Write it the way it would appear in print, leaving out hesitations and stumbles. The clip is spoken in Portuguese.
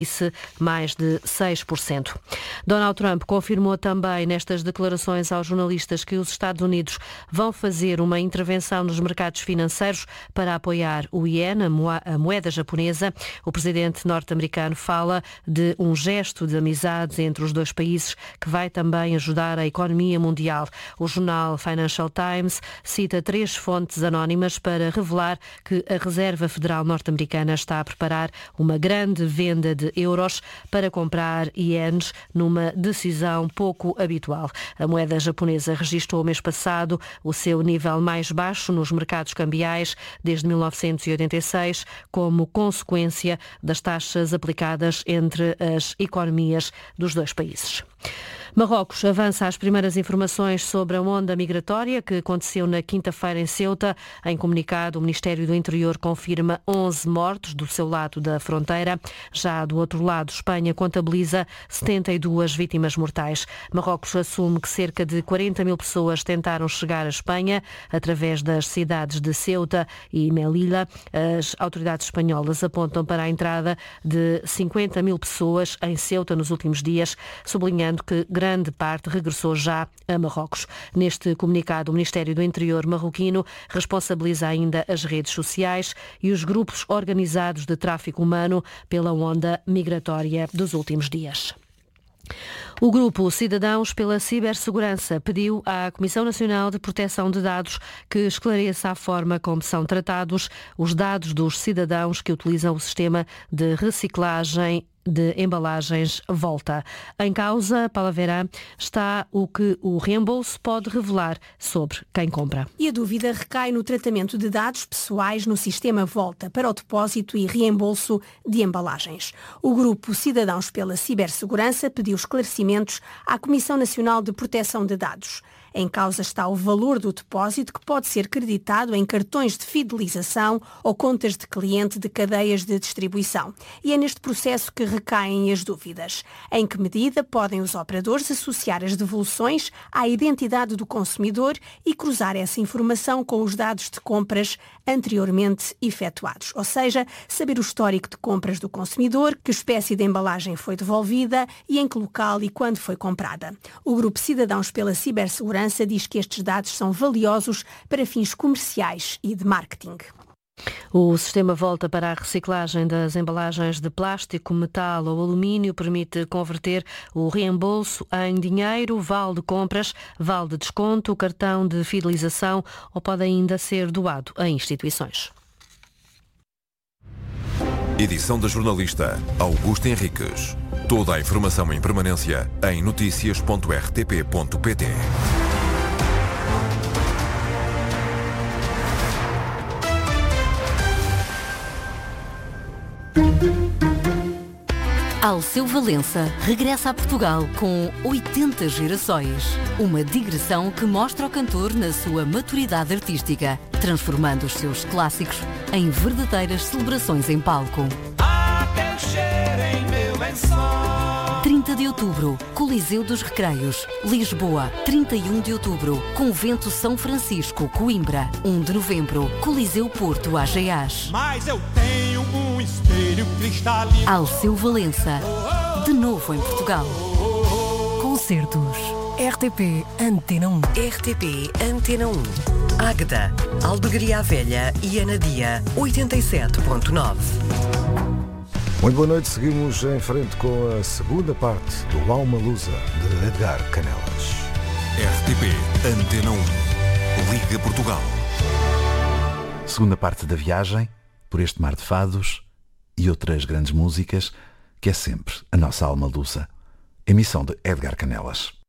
mais de 6%. Donald Trump confirmou também nestas declarações aos jornalistas que os Estados Unidos vão fazer uma intervenção nos mercados financeiros para apoiar o iene, a moeda japonesa. O presidente norte-americano fala de um gesto de amizade entre os dois países que vai também ajudar a economia mundial. O jornal Financial Times cita 3 fontes anónimas para revelar que a Reserva Federal norte-americana está a preparar uma grande venda de euros para comprar ienes numa decisão pouco habitual. A moeda japonesa registrou o mês passado o seu nível mais baixo nos mercados cambiais desde 1986, como consequência das taxas aplicadas entre as economias dos dois países. Marrocos avança as primeiras informações sobre a onda migratória que aconteceu na quinta-feira em Ceuta. Em comunicado, o Ministério do Interior confirma 11 mortos do seu lado da fronteira. Já do outro lado, Espanha contabiliza 72 vítimas mortais. Marrocos assume que cerca de 40 mil pessoas tentaram chegar à Espanha através das cidades de Ceuta e Melilla. As autoridades espanholas apontam para a entrada de 50 mil pessoas em Ceuta nos últimos dias, sublinhando que grande parte regressou já a Marrocos. Neste comunicado, o Ministério do Interior marroquino responsabiliza ainda as redes sociais e os grupos organizados de tráfico humano pela onda migratória dos últimos dias. O grupo Cidadãos pela Cibersegurança pediu à Comissão Nacional de Proteção de Dados que esclareça a forma como são tratados os dados dos cidadãos que utilizam o sistema de reciclagem de embalagens Volta. Em causa, Paula Verã, está o que o reembolso pode revelar sobre quem compra. E a dúvida recai no tratamento de dados pessoais no sistema Volta para o depósito e reembolso de embalagens. O grupo Cidadãos pela Cibersegurança pediu esclarecimentos à Comissão Nacional de Proteção de Dados. Em causa está o valor do depósito que pode ser creditado em cartões de fidelização ou contas de cliente de cadeias de distribuição. E é neste processo que recaem as dúvidas. Em que medida podem os operadores associar as devoluções à identidade do consumidor e cruzar essa informação com os dados de compras anteriormente efetuados? Ou seja, saber o histórico de compras do consumidor, que espécie de embalagem foi devolvida e em que local e quando foi comprada. O grupo Cidadãos pela Cibersegurança diz que estes dados são valiosos para fins comerciais e de marketing. O sistema Volta para a reciclagem das embalagens de plástico, metal ou alumínio permite converter o reembolso em dinheiro, vale de compras, vale de desconto, cartão de fidelização ou pode ainda ser doado a instituições. Edição da jornalista Augusta Henriques. Toda a informação em permanência em noticias.rtp.pt. Alceu Valença regressa a Portugal com 80 gerações. Uma digressão que mostra o cantor na sua maturidade artística, transformando os seus clássicos em verdadeiras celebrações em palco. 30 de outubro, Coliseu dos Recreios, Lisboa. 31 de outubro, Convento São Francisco, Coimbra. 1 de novembro, Coliseu Porto, AGAs. Mas eu tenho um espelho cristalino. Alceu Valença, de novo em Portugal. Concertos. RTP Antena 1. RTP Antena 1. Águeda, Albergaria Velha e Anadia, 87.9. Muito boa noite, seguimos em frente com a segunda parte do Alma Lusa, de Edgar Canelas. RTP Antena 1. Liga Portugal. Segunda parte da viagem, por este mar de fados e outras grandes músicas, que é sempre a nossa alma lusa. Emissão de Edgar Canelas.